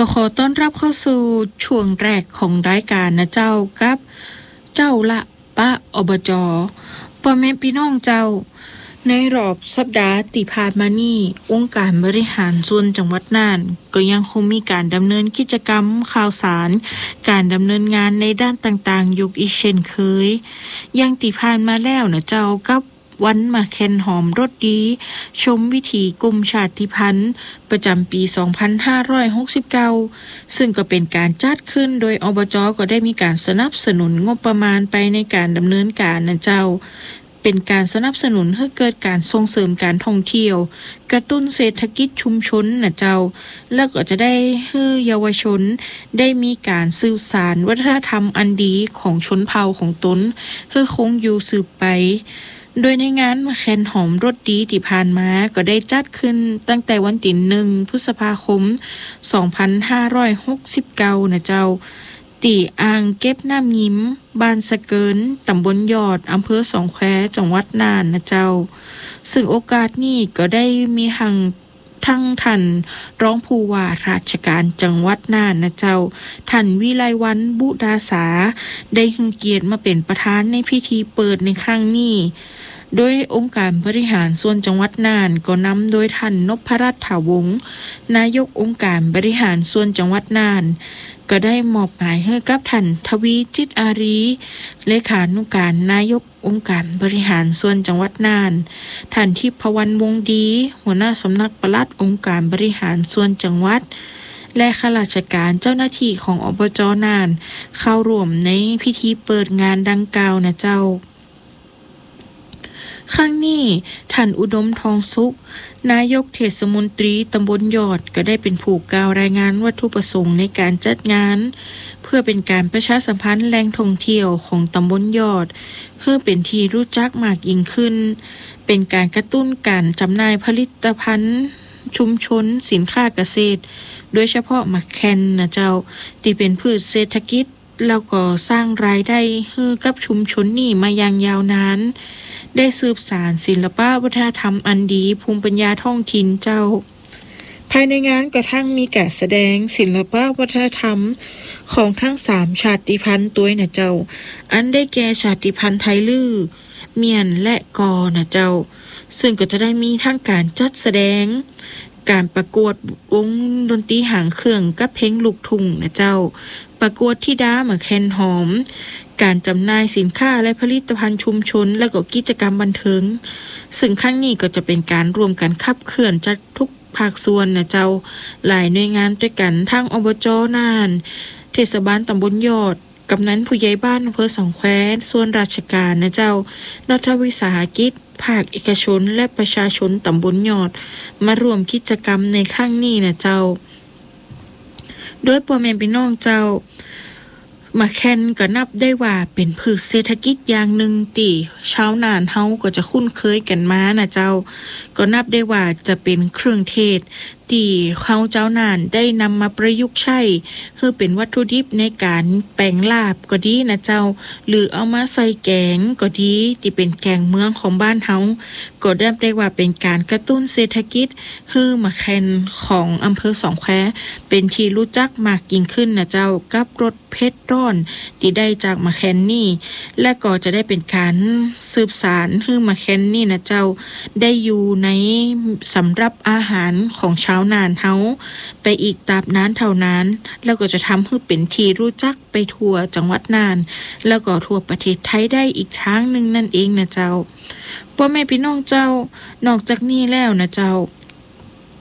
ก็ขอต้อนรับเข้าสู่ช่วงแรกของรายการนะเจ้ากับเจ้าละปะอบจพ่อแม่พี่น้องเจ้าในรอบสัปดาห์ที่ผ่านมานี้องค์การบริหารส่วนจังหวัดน่านก็ยังคงมีการดำเนินกิจกรรมข่าวสารการดำเนินงานในด้านต่างๆอยู่อีกเช่นเคยอย่างที่ผ่านมาแล้วนะเจ้ากับวันมาแคนหอมรสดีชมวิถีกลุ่มชาติพันธุ์ประจำปี 2569 ซึ่งก็เป็นการจัดขึ้นโดยอบจ.ก็ได้มีการสนับสนุนงบประมาณไปในการดำเนินการนะเจ้าเป็นการสนับสนุนให้เกิดการส่งเสริมการท่องเที่ยวกระตุ้นเศรษฐกิจชุมชนนะเจ้าแล้วก็จะได้ให้เยาวชนได้มีการสืบสานวัฒนธรรมอันดีของชนเผ่าของตนให้คงอยู่สืบไปโดยในงานมาแคนหอมรสดีที่ผ่านมาก็ได้จัดขึ้นตั้งแต่วันที่1 พฤษภาคม 2569 นะเจ้าที่อ่างเก็บน้ำยิ้มบ้านสะเกินตำบลยอดอำเภอสองแควจังหวัดน่านนะเจ้าซึ่งโอกาสนี้ก็ได้มีทั้งท่านรองผู้ว่าราชการจังหวัดน่านนะเจ้าท่านวิไลวรรณบุดาสาได้ให้เกียรติมาเป็นประธานในพิธีเปิดในครั้งนี้โดยองค์การบริหารส่วนจังหวัดน่านก็นำโดยท่านนพรัตน์ถาวงศ์นายกองค์การบริหารส่วนจังหวัดน่านก็ได้มอบหมายให้กับท่านทวีจิตอารีเลขานุการนายกองค์การบริหารส่วนจังหวัดน่านท่านทิพวรรณวงศ์ดีหัวหน้าสำนักปลัดองค์การบริหารส่วนจังหวัดและข้าราชการเจ้าหน้าที่ของอบจ.น่านเข้าร่วมในพิธีเปิดงานดังกล่าวนะเจ้าครั้งนี้ท่านอุดมทองสุขนายกเทศมนตรีตำบลยอดก็ได้เป็นผู้กล่าวรายงานวัตถุประสงค์ในการจัดงานเพื่อเป็นการประชาสัมพันธ์แหล่งท่องเที่ยวของตำบลยอดเพื่อเป็นที่รู้จักมากยิ่งขึ้นเป็นการกระตุ้นการจำหน่ายผลิตภัณฑ์ชุมชนสินค้าเกษตรโดยเฉพาะมะแคนนะเจ้าที่เป็นพืชเศรษฐกิจแล้วก็สร้างรายได้ให้กับชุมชนนี้มาอย่างยาวนานได้สืบสานศิลปะวัฒนธรรมอันดีภูมิปัญญาท้องถิ่นเจ้าภายในงานกระทั่งมีการแสดงศิลปะวัฒนธรรมของทั้ง3ชาติพันธุ์ตัวนะเจ้าอันได้แก่ชาติพันธุ์ไทลื้อเมียนและกอนะเจ้าซึ่งก็จะได้มีทั้งการจัดแสดงการประกวดวงดนตรีหางเครื่องกับเพลงลูกทุ่งนะเจ้าประกวดธิดาหมะแคนหอมการจำหน่ายสินค้าและผลิตภัณฑ์ชุมชนและก็กิจกรรมบันเทิงซึ่งครั้งนี้ก็จะเป็นการร่วมกันขับเคลื่อนจากทุกภาคส่วนนะเจ้าหลายหน่วยงานด้วยกันทั้งอบจ.น่านเทศบาลตำบลยอดกำนันผู้ใหญ่บ้านอำเภอสองแควส่วนราชการนะเจ้ารัฐวิสาหกิจภาคเอกชนและประชาชนตำบลยอดมาร่วมกิจกรรมในครั้งนี้นะเจ้าโดยพ่อแม่พี่น้องเจ้ามะแคนก็นับได้ว่าเป็นพืชเศรษฐกิจอย่างหนึ่งที่ชาวน่านเฮาก็จะคุ้นเคยกันมานะเจ้าก็นับได้ว่าจะเป็นเครื่องเทศที่เขาเจ้าน่านได้นำมาประยุกต์ใช้เพื่อเป็นวัตถุดิบในการแปลงลาบก็ดีนะเจ้าหรือเอามาใส่แกงก็ดีที่เป็นแกงเมืองของบ้านเฮาก็นับได้ว่าเป็นการกระตุ้นเศรษฐกิจให้มะแคนของอำเภอสองแควเป็นที่รู้จักมากยิ่งขึ้นนะเจ้ากับรสเผ็ดร้อนที่ได้จากมะแคนนี่และก็จะได้เป็นการสืบสานให้มะแคนนี่นะเจ้าได้อยู่ในสำหรับอาหารของชาวนานเฮาไปอีกตราบนานเท่านานแล้วก็จะทำให้เป็นที่รู้จักไปทั่วจังหวัดน่านแล้วก็ทั่วประเทศไทยได้อีกทางหนึ่งนั่นเองนะเจ้าพ่อแม่พี่น้องเจ้านอกจากนี้แล้วนะเจ้า